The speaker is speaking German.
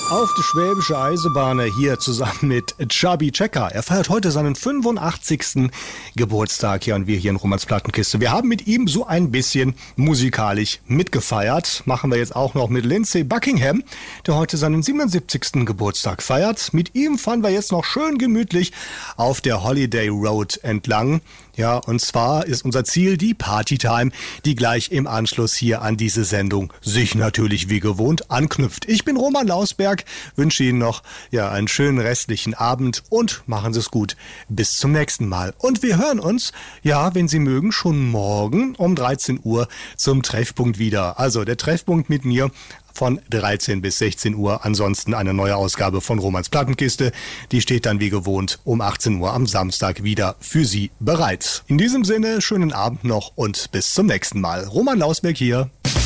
Auf die Schwäbische Eisenbahn hier zusammen mit Chubby Checker. Er feiert heute seinen 85. Geburtstag hier und wir hier in Romans Plattenkiste. Wir haben mit ihm so ein bisschen musikalisch mitgefeiert. Machen wir jetzt auch noch mit Lindsey Buckingham, der heute seinen 77. Geburtstag feiert. Mit ihm fahren wir jetzt noch schön gemütlich auf der Holiday Road entlang. Ja, und zwar ist unser Ziel die Partytime, die gleich im Anschluss hier an diese Sendung sich natürlich wie gewohnt anknüpft. Ich bin Roman Lausberg, wünsche Ihnen noch einen schönen restlichen Abend und machen Sie es gut. Bis zum nächsten Mal. Und wir hören uns, wenn Sie mögen, schon morgen um 13 Uhr zum Treffpunkt wieder. Also der Treffpunkt mit mir von 13 bis 16 Uhr. Ansonsten eine neue Ausgabe von Romans Plattenkiste. Die steht dann wie gewohnt um 18 Uhr am Samstag wieder für Sie bereit. In diesem Sinne, schönen Abend noch und bis zum nächsten Mal. Roman Lausberg hier.